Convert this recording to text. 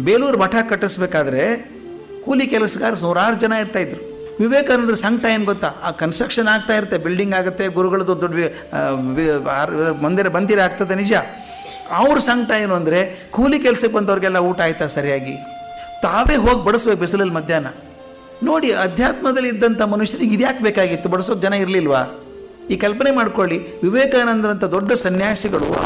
ಬೇಲೂರು ಮಠ ಕಟ್ಟಿಸ್ಬೇಕಾದ್ರೆ ಕೂಲಿ ಕೆಲಸಗಾರ ನೂರಾರು ಜನ ಇರ್ತಾಯಿದ್ರು. ವಿವೇಕಾನಂದರ ಸಂಕಟ ಏನು ಗೊತ್ತಾ, ಆ ಕನ್ಸ್ಟ್ರಕ್ಷನ್ ಆಗ್ತಾ ಇರುತ್ತೆ, ಬಿಲ್ಡಿಂಗ್ ಆಗುತ್ತೆ, ಗುರುಗಳದ್ದು ದೊಡ್ಡ ಮಂದಿರ ಆಗ್ತದೆ ನಿಜ. ಅವ್ರ ಸಂಕಟ ಏನು ಅಂದರೆ ಕೂಲಿ ಕೆಲಸಕ್ಕೆ ಬಂದವ್ರಿಗೆಲ್ಲ ಊಟ ಆಯ್ತಾ ಸರಿಯಾಗಿ, ತಾವೇ ಹೋಗಿ ಬಡಿಸ್ಬೇಕು ಬಿಸಿಲಲ್ಲಿ ಮಧ್ಯಾಹ್ನ. ನೋಡಿ, ಅಧ್ಯಾತ್ಮದಲ್ಲಿ ಇದ್ದಂಥ ಮನುಷ್ಯರಿಗೆ ಇದ್ಯಾಕೆ ಬೇಕಾಗಿತ್ತು, ಬಡಿಸೋಕೆ ಜನ ಇರಲಿಲ್ವಾ? ಈ ಕಲ್ಪನೆ ಮಾಡ್ಕೊಳ್ಳಿ, ವಿವೇಕಾನಂದರಂಥ ದೊಡ್ಡ ಸನ್ಯಾಸಿಗಳು